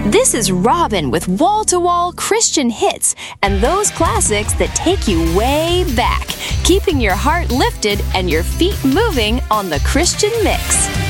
This is Robin with wall-to-wall Christian hits and those classics that take you way back, keeping your heart lifted and your feet moving on the Christian Mix.